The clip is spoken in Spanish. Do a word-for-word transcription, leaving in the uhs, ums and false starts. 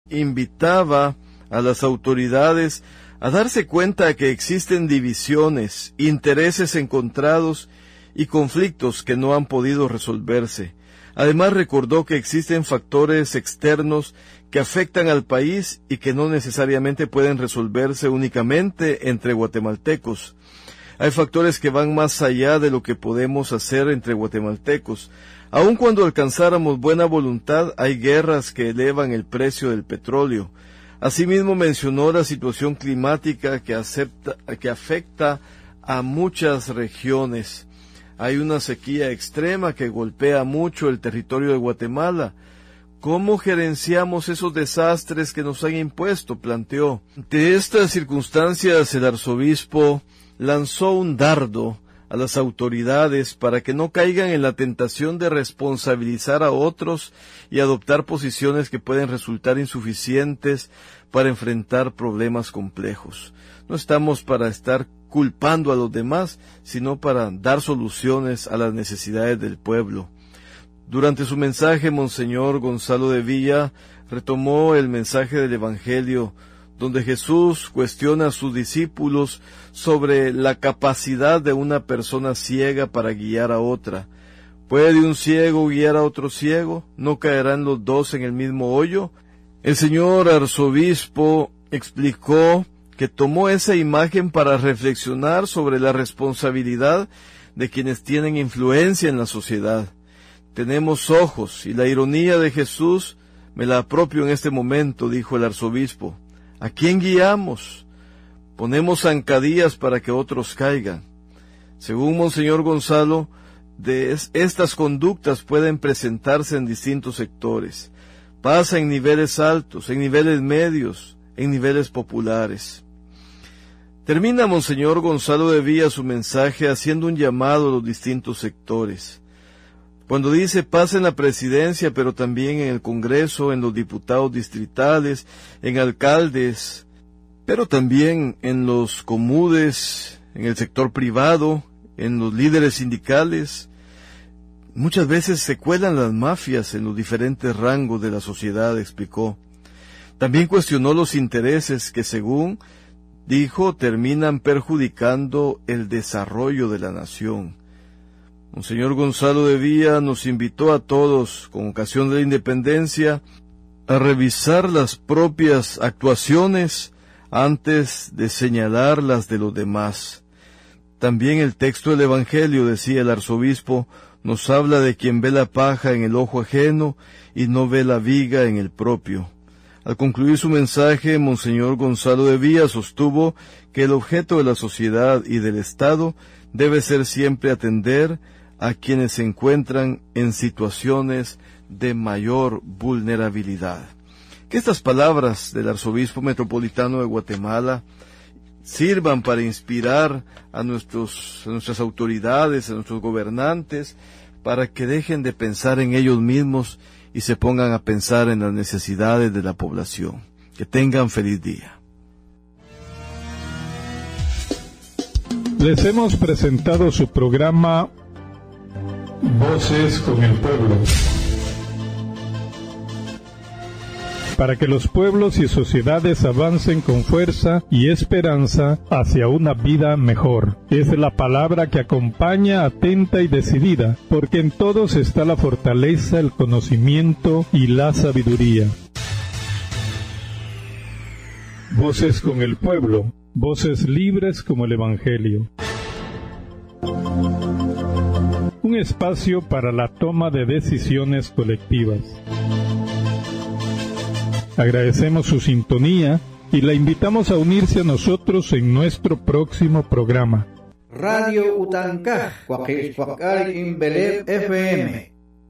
invitaba a las autoridades a darse cuenta de que existen divisiones, intereses encontrados y conflictos que no han podido resolverse. Además, recordó que existen factores externos que afectan al país y que no necesariamente pueden resolverse únicamente entre guatemaltecos. Hay factores que van más allá de lo que podemos hacer entre guatemaltecos. Aun cuando alcanzáramos buena voluntad, hay guerras que elevan el precio del petróleo. Asimismo, mencionó la situación climática que, acepta, que afecta a muchas regiones. Hay una sequía extrema que golpea mucho el territorio de Guatemala. ¿Cómo gerenciamos esos desastres que nos han impuesto?, planteó. De estas circunstancias, el arzobispo lanzó un dardo a las autoridades para que no caigan en la tentación de responsabilizar a otros y adoptar posiciones que pueden resultar insuficientes para enfrentar problemas complejos. No estamos para estar culpando a los demás, sino para dar soluciones a las necesidades del pueblo. Durante su mensaje, Monseñor Gonzalo de Villa retomó el mensaje del Evangelio, donde Jesús cuestiona a sus discípulos sobre la capacidad de una persona ciega para guiar a otra. ¿Puede un ciego guiar a otro ciego? ¿No caerán los dos en el mismo hoyo? El señor arzobispo explicó que tomó esa imagen para reflexionar sobre la responsabilidad de quienes tienen influencia en la sociedad. Tenemos ojos, y la ironía de Jesús me la apropio en este momento, dijo el arzobispo. ¿A quién guiamos? Ponemos zancadillas para que otros caigan. Según Monseñor Gonzalo, de es, estas conductas pueden presentarse en distintos sectores. Pasa en niveles altos, en niveles medios, en niveles populares. Termina Monseñor Gonzalo de Villa su mensaje haciendo un llamado a los distintos sectores. Cuando dice pasa en la presidencia, pero también en el Congreso, en los diputados distritales, en alcaldes, pero también en los comudes, en el sector privado, en los líderes sindicales. Muchas veces se cuelan las mafias en los diferentes rangos de la sociedad, explicó. También cuestionó los intereses que, según dijo, terminan perjudicando el desarrollo de la nación. Monseñor Gonzalo de Villa nos invitó a todos, con ocasión de la independencia, a revisar las propias actuaciones antes de señalar las de los demás. También el texto del Evangelio, decía el arzobispo, nos habla de quien ve la paja en el ojo ajeno y no ve la viga en el propio. Al concluir su mensaje, Monseñor Gonzalo de Villa sostuvo que el objeto de la sociedad y del Estado debe ser siempre atender a quienes se encuentran en situaciones de mayor vulnerabilidad. Que estas palabras del arzobispo metropolitano de Guatemala sirvan para inspirar a, nuestros, a nuestras autoridades, a nuestros gobernantes, para que dejen de pensar en ellos mismos y se pongan a pensar en las necesidades de la población. Que tengan feliz día. Les hemos presentado su programa Voces con el Pueblo, para que los pueblos y sociedades avancen con fuerza y esperanza hacia una vida mejor. Es la palabra que acompaña atenta y decidida, porque en todos está la fortaleza, el conocimiento y la sabiduría. Voces con el Pueblo, voces libres como el Evangelio. Un espacio para la toma de decisiones colectivas. Agradecemos su sintonía y la invitamos a unirse a nosotros en nuestro próximo programa. Radio Utancaj, Coaquexcuacal, Imbelep F M.